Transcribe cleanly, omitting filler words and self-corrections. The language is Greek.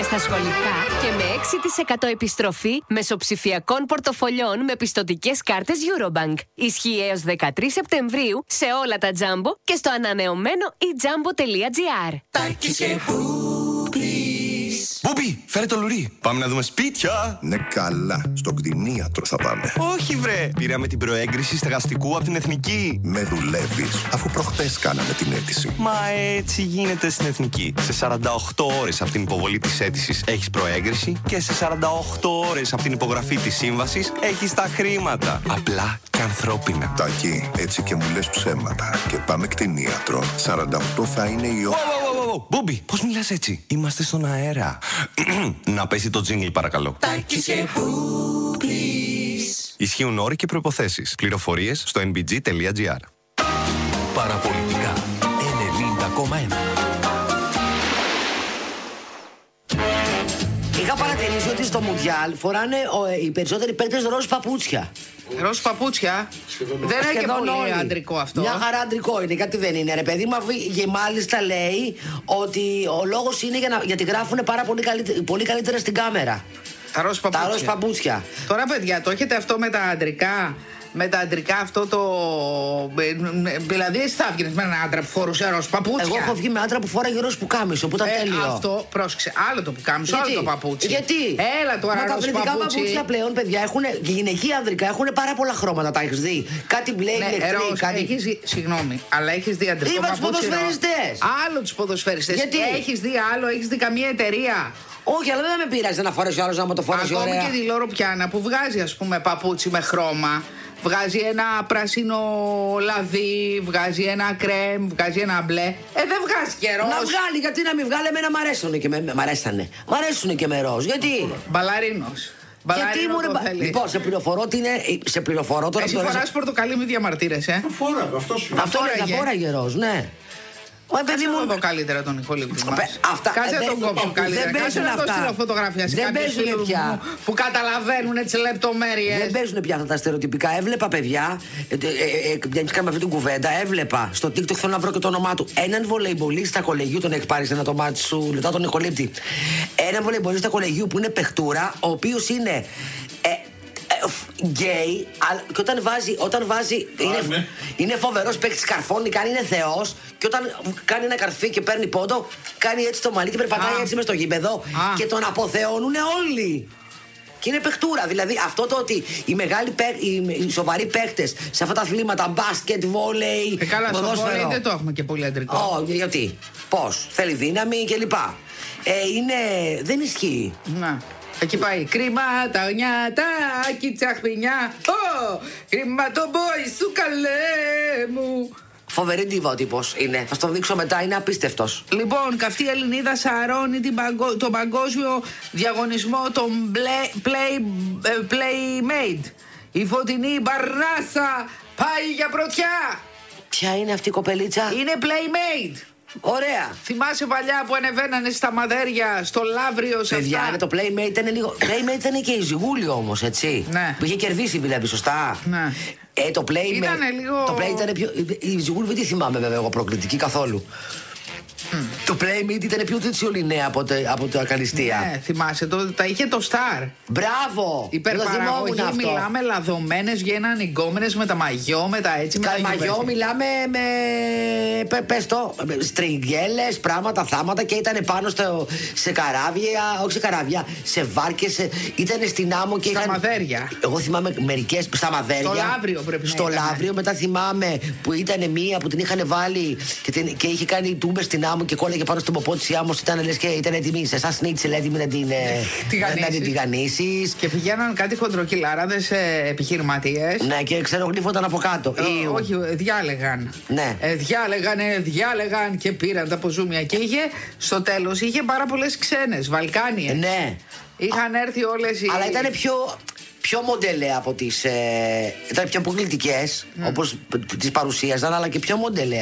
στα σχολικά και με 6% επιστροφή μεσοψηφιακών πορτοφολιών με πιστωτικές κάρτες Eurobank. Ισχύει έως 13 Σεπτεμβρίου σε όλα τα Jumbo και στο ανανεωμένο ejumbo.gr. Μπούμπι, φέρε το λουρί. Πάμε να δούμε σπίτια. Ναι, καλά. Στον κτηνίατρο θα πάμε. Όχι, βρε. Πήραμε την προέγκριση στεγαστικού από την Εθνική. Με δουλεύεις, αφού προχτές κάναμε την αίτηση. Μα έτσι γίνεται στην Εθνική. Σε 48 ώρες από την υποβολή της αίτησης έχεις προέγκριση και σε 48 ώρες από την υπογραφή της σύμβασης έχεις τα χρήματα. Απλά και ανθρώπινα. Τάκη, έτσι και μου λες ψέματα. Και πάμε κτηνίατρο. 48 θα είναι η ώρα. Μπούμπι, πώς μιλάς έτσι? Είμαστε στον αέρα. Να πέσει το τζίνγκλ, παρακαλώ. Ισχύουν όροι και προϋποθέσεις. Πληροφορίες στο nbg.gr. Παραπολιτικά 90,1. Είχα παρατηρήσει ότι στο Μουντιάλ φοράνε οι περισσότεροι παίκτες ροζ παπούτσια. Ροζ παπούτσια. Δεν είναι και πολύ αντρικό αυτό. Μια χαρά αντρικό είναι, κάτι δεν είναι. Ρε παιδί μου, και μάλιστα λέει ότι ο λόγος είναι γιατί γράφουν πάρα πολύ καλύτερα στην κάμερα. Τα ροζ παπούτσια. Τώρα, παιδιά, το έχετε αυτό με τα αντρικά. Με τα αντρικά αυτό το. Δηλαδή, εσύ θα βγει με έναν άντρα που φορούσε ροζ παπούτσια. Εγώ έχω βγει με άντρα που φοράγε ροζ πουκάμισο, που ήταν τέλειο. Αυτό, πρόσεξε. Άλλο το πουκάμισο, άλλο το παπούτσι. Γιατί? Έλα τώρα, ροζ παπούτσι. Τα παπούτσια πλέον, παιδιά, και γυναικεία ανδρικά έχουν πάρα πολλά χρώματα. Τα έχει δει. Κάτι μπλε, κάτι. Συγγνώμη, αλλά έχει δει αντρικό παπούτσι. Είδα του ποδοσφαιριστές. Άλλο του ποδοσφαιριστές. Γιατί? Έχει δει άλλο, έχει δει καμία εταιρεία. Όχι, αλλά δεν με πειράζει να φορέσει ο άλλος να μου το φορέσει ωραία. Ακόμη και τη Λόρο Πιάνα που βγάζει, ας πούμε, παπούτσι με χρώμα. Βγάζει ένα πράσινο λαδί, βγάζει ένα κρέμ, βγάζει ένα μπλε. Δεν βγάζει και ροζ. Να βγάλει, γιατί να μην βγάλει, εμένα μ' αρέσουνε και με ροζ. Γιατί? Μπαλαρίνος. Γιατί μου Λοιπόν, σε πληροφορώ τώρα. Εσύ φοράς πορτοκαλί, μη διαμαρτύρεσαι. Αυτό φόραγε ροζ, ναι. Κάτσε να δω καλύτερα τον ηχολήπτη μας. Κάτσε να τον κόψω καλύτερα. Κάτσε να το στείλω φωτογραφία σε κάποιους φίλους μου που καταλαβαίνουν τις λεπτομέρειες. Δεν παίζουν πια αυτά τα στερεοτυπικά. Έβλεπα παιδιά, μιας κάναμε αυτή την κουβέντα, έβλεπα στο TikTok, θέλω να βρω και το όνομά του, έναν βολεϊμπολίστα κολεγιού, τον έχει πάρει σε ένα τομάτι σου, λεπτά τον ηχολήπτη. Έναν βολεϊμπολίστα κολεγιού που είναι παιχτούρα, ο οποίος είναι γκέι, και όταν βάζει είναι φοβερός παίκτης, καρφώνει, είναι θεός, και όταν κάνει ένα καρφί και παίρνει πόντο, κάνει έτσι το μαλλί και περπατάει έτσι μες στο γήπεδο και τον αποθεώνουνε όλοι. Και είναι παιχτούρα. Δηλαδή αυτό το ότι οι σοβαροί παίκτες σε αυτά τα αθλήματα, μπάσκετ, βόλεϊ, καλά, στο βόλεϊ δεν το έχουμε και πολύ αντρικό. Γιατί? Πώς? Θέλει δύναμη κλπ. Δεν ισχύει. Να. Εκεί πάει. Κρίμα τα νιάτα, τσαχπινιά. Κρίμα το μπόι σου, καλέ μου. Φοβερή ντίβα ο τύπος είναι. Θα στο δείξω μετά, είναι απίστευτος. Λοιπόν, καυτή Ελληνίδα σαρώνει τον παγκόσμιο διαγωνισμό των Playmate. Η φωτεινή Μπαρνάσα πάει για πρωτιά. Ποια είναι αυτή η κοπελίτσα? Είναι Playmate. Ωραία. Θυμάσαι παλιά που ανεβαίνανε στα μαδέρια, στο Λαύριο, σε παιδιά, αυτά. Το Playmate ήταν λίγο. Playmate ήταν και η Ζυγούλη όμως, έτσι. Ναι. Που είχε κερδίσει δηλαδή, σωστά. Ναι. Το Playmate. Ήτανε λίγο. Το Playmate ήταν πιο. Η Ζυγούλη δεν τη θυμάμαι βέβαια εγώ προκλητική καθόλου. Το Playmate ήταν πιο τετσιολινέα από τα καλυστία. Ναι, θυμάσαι, τα είχε το Star. Μπράβο! Υπερπαραγωγή, μιλάμε λαδωμένες, γίνανε γκόμενες με τα μαγιό, με τα έτσι. Τα μαγιό μιλάμε με. Πες το, στριγγέλες, πράγματα, θάματα, και ήταν πάνω σε καράβια, όχι σε καράβια, σε βάρκες, ήταν στην άμμο και στα μαδέρια. Εγώ θυμάμαι μερικές στα μαδέρια. Στο Λαύριο πρέπει στο να ήταν. Στο Λαύριο, μετά θυμάμαι που ήταν μία που την είχαν βάλει και είχε κάνει τούμπες στην άμμο και κόλλαγε πάνω στον ποπό της η άμμος, ήταν λες και ήταν έτοιμη, σε εσάς σνίτσελ, έτοιμη να την τηγανίσεις. Και πηγαίναν κάτι χοντροκυλάραδες επιχειρηματίες. Ναι, και ξερογλύφονταν από κάτω. Όχι, διάλεγαν. Ναι. Διάλεγαν και πήραν τα ποζούμια. Και στο τέλος είχε πάρα πολλές ξένες, Βαλκάνιες. Ναι. Είχαν έρθει όλες οι. Αλλά ήταν πιο μοντελέ από τις. Ήταν πιο αποκλειτικές, όπως τις παρουσίαζαν, αλλά και πιο μοντελέ.